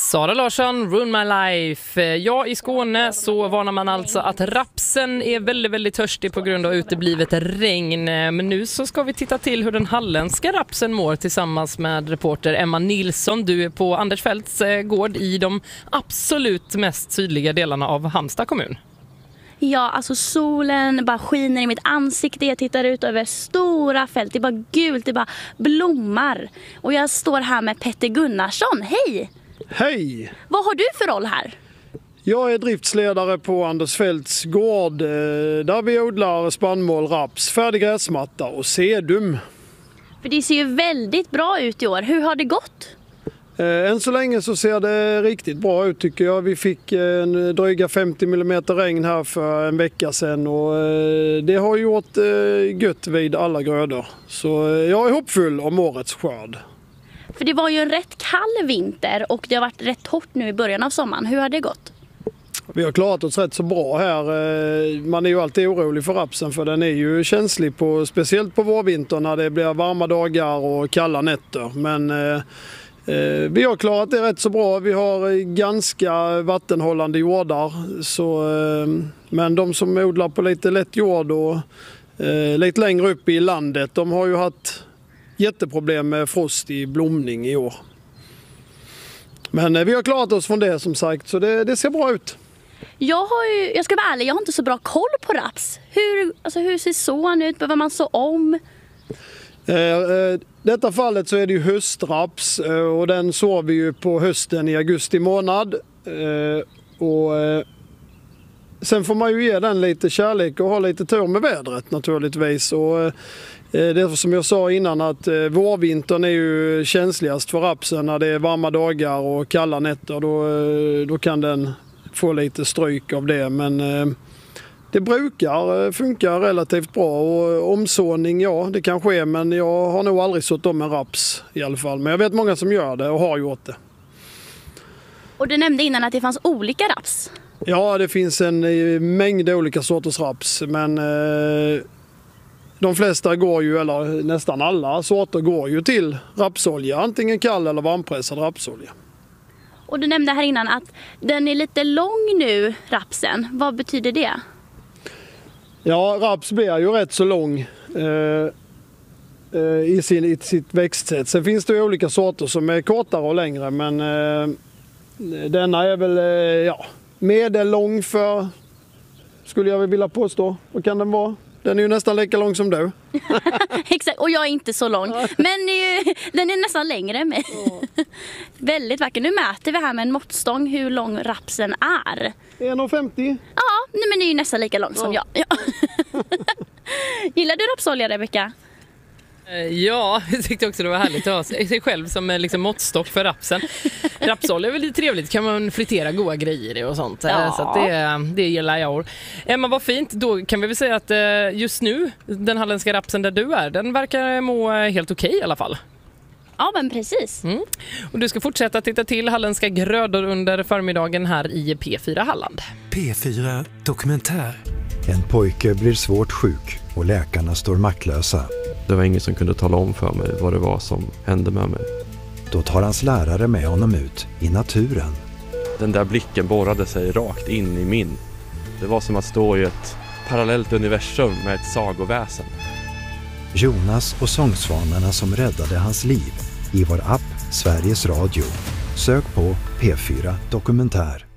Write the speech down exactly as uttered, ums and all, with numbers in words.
Sara Larsson, Ruin My Life. Ja, i Skåne så varnar man alltså att rapsen är väldigt, väldigt törstig på grund av uteblivet regn. Men nu så ska vi titta till hur den halländska rapsen mår tillsammans med reporter Emma Nilsson. Du är på Anders Fälts gård i de absolut mest sydliga delarna av Halmstad kommun. Ja, alltså solen bara skiner i mitt ansikte. Jag tittar ut över stora fält. Det är bara gult, det är bara blommar. Och jag står här med Petter Gunnarsson. Hej! Hej! Vad har du för roll här? Jag är driftsledare på Anders Fälts gård där vi odlar spannmål, raps, färdig gräsmatta och sedum. För det ser ju väldigt bra ut i år. Hur har det gått? Än så länge så ser det riktigt bra ut tycker jag. Vi fick en dryga femtio millimeter regn här för en vecka sedan och det har gjort gött vid alla grödor. Så jag är hoppfull om årets skörd. För det var ju en rätt kall vinter och det har varit rätt hårt nu i början av sommaren. Hur har det gått? Vi har klarat oss rätt så bra här. Man är ju alltid orolig för rapsen för den är ju känslig, på, speciellt på vårvintern när det blir varma dagar och kalla nätter. Men eh, vi har klarat det rätt så bra. Vi har ganska vattenhållande jordar. Så, eh, men de som odlar på lite lätt jord och eh, lite längre upp i landet, de har ju haft jätteproblem med frost i blomning i år. Men eh, vi har klarat oss från det som sagt, så det, det ser bra ut. Jag, har ju, jag ska vara ärlig, jag har inte så bra koll på raps. Hur, alltså, hur ser sån ut? Behöver man så om? I eh, detta fallet så är det ju höstraps eh, och den sår vi ju på hösten i augusti månad. Eh, och, eh, sen får man ju ge den lite kärlek och ha lite tur med vädret naturligtvis. Och, eh, det är som jag sa innan att eh, vårvintern är ju känsligast för rapsen när det är varma dagar och kalla nätter. Då, eh, då kan den få lite stryk av det, men eh, det brukar funka relativt bra. Och omsåning, ja det kan ske, men jag har nog aldrig sått om en raps i alla fall. Men jag vet många som gör det och har gjort det. Och du nämnde innan att det fanns olika raps. Ja, det finns en mängd olika sorters raps, men eh, de flesta går ju, eller nästan alla sorter går ju till rapsolja, antingen kall eller varmpressad rapsolja. Och du nämnde här innan att den är lite lång nu, rapsen. Vad betyder det? Ja, raps blir ju rätt så lång eh, eh, i, sin, i sitt växtsätt. Sen finns det ju olika sorter som är kortare och längre, men eh, denna är väl eh, ja, medellång för, skulle jag vilja påstå. Vad kan den vara? Den är ju nästan lika lång som du. Exakt, och jag är inte så lång. Men ju, den är nästan längre än mig. Ja. Väldigt vacker. Nu mäter vi här med en måttstång hur lång rapsen är. en komma femtio. Ja, nej, men det är ju nästan lika lång som ja. jag. Ja. Gillar du rapsolja, Rebecka? Ja, jag tyckte också det var härligt att ha sig själv som liksom måttstock för rapsen. Rapsolja är väl lite trevligt, kan man fritera goda grejer i och sånt. Ja. Så att det, det gillar jag. Emma, vad fint. Då kan vi väl säga att just nu, den halländska rapsen där du är, den verkar må helt okej i alla fall. Ja, men precis. Mm. Och du ska fortsätta titta till halländska grödor under förmiddagen här i P fyra Halland. P fyra Dokumentär. En pojke blir svårt sjuk och läkarna står maktlösa. Det var ingen som kunde tala om för mig vad det var som hände med mig. Då tar hans lärare med honom ut i naturen. Den där blicken borrade sig rakt in i min. Det var som att stå i ett parallellt universum med ett sagoväsen. Jonas och sångsvanarna som räddade hans liv i vår app Sveriges Radio. Sök på P fyra Dokumentär.